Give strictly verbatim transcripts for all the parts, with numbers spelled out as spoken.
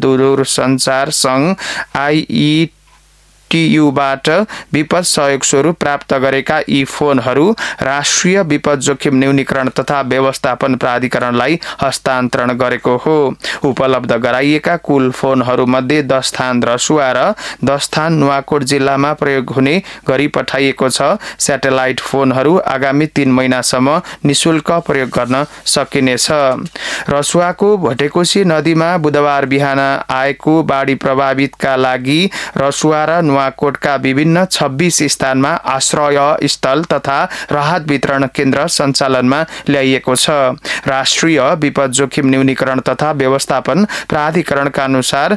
दूरसञ्चार संघ आईई टियुबाट विपद सहयोग स्वरूप प्राप्त गरेका यी फोनहरू राष्ट्रिय विपद जोखिम न्यूनीकरण तथा व्यवस्थापन प्राधिकरणलाई हस्तान्तरण गरेको हो। उपलब्ध गराइएका कुल फोनहरूमध्ये दस थान रसुवा र दस थान नुवाकोट जिल्लामा प्रयोग हुने गरी पठाइएको छ। स्याटेलाइट फोनहरू आगामी तीन महिनासम्म निशुल्क प्रयोग गर्न सकिनेछ। रसुवाको भटेकोशी नदीमा बुधबार बिहान आएको बाढी प्रभावितका लागि रसुवा र नुवाकोटका विभिन्न छब्बीस स्थानमा आश्रय स्थल तथा राहत वितरण केन्द्र सञ्चालनमा ल्याइएको छ। राष्ट्रिय विपद जोखिम न्यूनीकरण तथा व्यवस्थापन प्राधिकरणका अनुसार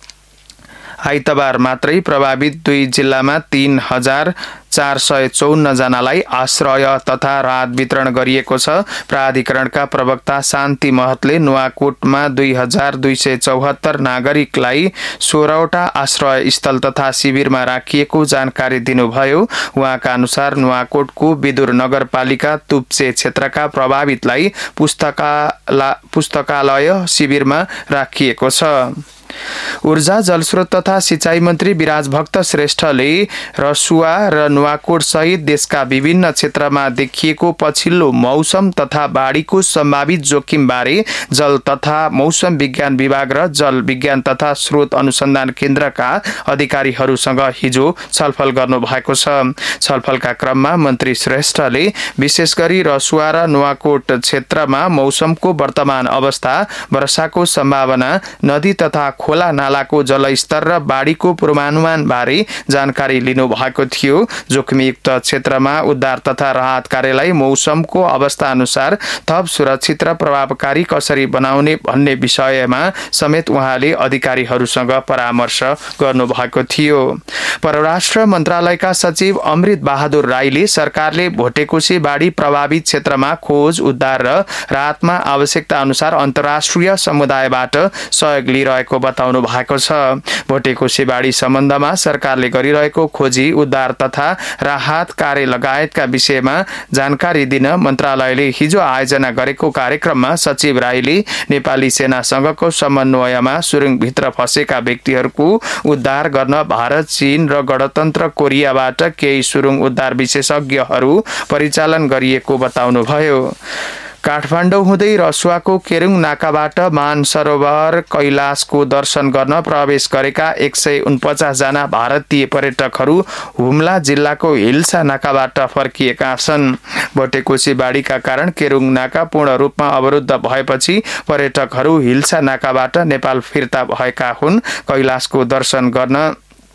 आइतबार मात्रै प्रभावित दुई जिल्लामा तीन हजार चार सय चौन्न जनालाई आश्रय तथा राहत वितरण गरिएको छ। प्राधिकरणका प्रवक्ता शान्ति महतले नुवाकोटमा दुई हजार दुई सय चौहत्तर नागरिकलाई सोह्रवटा आश्रय स्थल तथा शिविरमा राखिएको जानकारी दिनुभयो। उहाँका अनुसार नुवाकोटको विदुर नगरपालिका तुप्चे क्षेत्रका प्रभावितलाई पुस्तकाला पुस्तकालय शिविरमा राखिएको छ। ऊर्जा जलस्रोत तथा सिंचाई मन्त्री विराज भक्त श्रेष्ठले रसुवा र नुवाकोट सहित देशका विभिन्न क्षेत्रमा देखिएको पछिल्लो मौसम तथा बाढीको सम्भावित जोखिम बारे जल तथा मौसम विज्ञान विभाग र जल विज्ञान तथा स्रोत अनुसन्धान केन्द्रका अधिकारीहरूसँग हिजो छलफल गर्नु भएको छ। छलफलका क्रममा मन्त्री श्रेष्ठले विशेष गरी रसुवा र नुवाकोट क्षेत्रमा मौसमको वर्तमान अवस्था, वर्षाको सम्भावना, नदी तथा खोला नालाको जलस्तर र बाढीको पूर्वानुमान बारे जानकारी लिनु भएको थियो। जोखिमयुक्त क्षेत्रमा उद्धार तथा राहत कार्यलाई मौसमको अवस्था अनुसार थप सुरक्षित र प्रभावकारी कसरी बनाउने भन्ने विषयमा समेत उहाँले अधिकारीहरूसँग परामर्श गर्नु भएको थियो। परराष्ट्र मन्त्रालयका सचिव अमृत बहादुर राईले सरकारले भोटेकोशी बाढी प्रभावित क्षेत्रमा खोज, उद्धार र राहतमा आवश्यकता अनुसार अन्तर्राष्ट्रिय समुदायबाट सहयोग लिइरहेको बताउनु भएको छ। भोटेकोशी बाढी सम्बन्धमा सरकारले गरिरहेको खोजी, उद्धार तथा राहत कार्य लगायतका विषयमा जानकारी दिन मन्त्रालयले हिजो आयोजना गरेको कार्यक्रममा सचिव राईले नेपाली सेनासँगको समन्वयमा सुरुङभित्र फँसेका व्यक्तिहरूको उद्धार गर्न भारत, चीन र गणतन्त्र कोरियाबाट केही सुरुङ उद्धार विशेषज्ञहरू परिचालन गरिएको बताउनुभयो। काठमाडौँ हुँदै रसुवाको केरुङ नाकाबाट मानसरोवर कैलाशको दर्शन गर्न प्रवेश गरेका एक सय उनपचास जना भारतीय पर्यटकहरू हुम्ला जिल्लाको हिल्सा नाकाबाट फर्किएका छन्। भोटेकोशी बाढीका कारण केरुङ नाका पूर्ण रूपमा अवरुद्ध भएपछि पर्यटकहरू हिल्सा नाकाबाट नेपाल फिर्ता भएका हुन्। कैलाशको दर्शन गर्न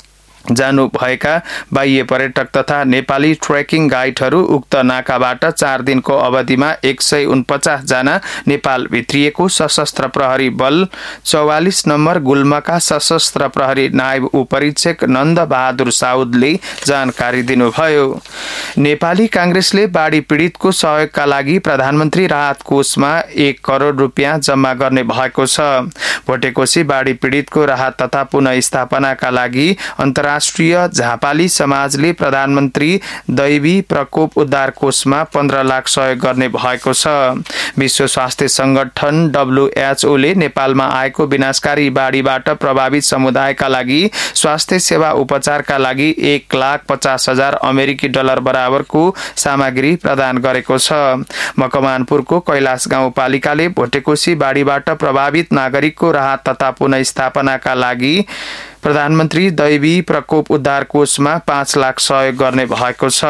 जानु भएका बाह्य पर्यटक तथा नेपाली ट्रेकिङ गाइडहरू उक्त नाकाबाट चार दिनको अवधिमा एक सय उनपचास जना नेपाल भित्रिएको सशस्त्र प्रहरी बल चौवालिस नम्बर गुल्मका सशस्त्र प्रहरी नायब उपरीक्षक नन्द बहादुर साउदले जानकारी दिनुभयो। नेपाली कांग्रेसले बाढी पीडितको सहयोगका लागि प्रधानमन्त्री राहत कोषमा एक करोड रुपियाँ जम्मा गर्ने भएको छ। भोटेकोशी बाढी पीडितको राहत तथा पुनःस्थापनाका लागि अन्तर्राष्ट्रिय राष्ट्रिय झापाली समाजले प्रधानमन्त्री दैवी प्रकोप उद्धार कोषमा पन्ध्र लाख सहयोग गर्ने भएको छ। विश्व स्वास्थ्य संगठन डब्ल्युएचओ ले नेपालमा आएको विनाशकारी बाढीबाट प्रभावित समुदायका लागि स्वास्थ्य सेवा उपचारका लागि एक लाख पचास हजार अमेरिकी डलर बराबरको सामग्री प्रदान गरेको छ। मकवानपुरको कैलाश गाउँपालिकाले भोटेकोशी बाढीबाट प्रभावित नागरिकको राहत तथा पुनःस्थापनाका लागि प्रधानमन्त्री दैवी प्रकोप उद्धार कोषमा पाँच लाख सहयोग गर्ने भएको छ।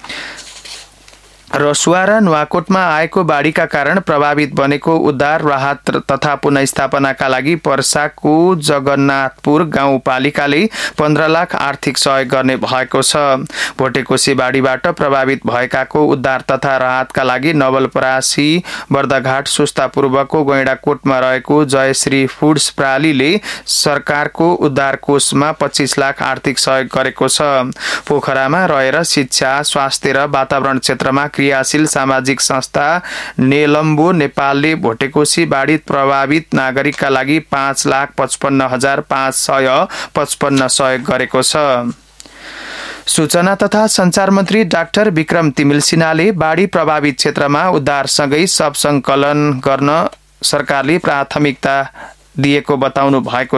रसुवा र नुवाकोटमा आएको बाढीका कारण प्रभावित बनेको उद्धार, राहत तथा पुनःस्थापनाका लागि पर्साको जगन्नाथपुर गाउँपालिकाले पन्ध्र लाख आर्थिक सहयोग गर्ने भएको छ। भोटेकोशी बाढीबाट प्रभावित भएकाको उद्धार तथा राहतका लागि नवलपरासी बर्दघाट सुस्ता पूर्वको गैंडाकोटमा रहेको जयश्री फुड्स प्रालीले सरकारको उद्धार कोषमा पच्चीस लाख आर्थिक सहयोग गरेको छ। पोखरामा रहेर शिक्षा, स्वास्थ्य र वातावरण क्षेत्रमा क्रियाशील सामाजिक संस्था नेलम्बो नेपालले भोटेकोशी बाढी प्रभावित नागरिकका लागि पाँच लाख पचपन्न हजार पाँच सय पचपन्न सहयोग गरेको छ। सूचना तथा संचार मन्त्री डाक्टर विक्रम तिमिल सिन्हाले बाढी प्रभावित क्षेत्रमा उद्धारसँगै सब संकलन गर्न सरकारले प्राथमिकता दिएको बताउनु भएको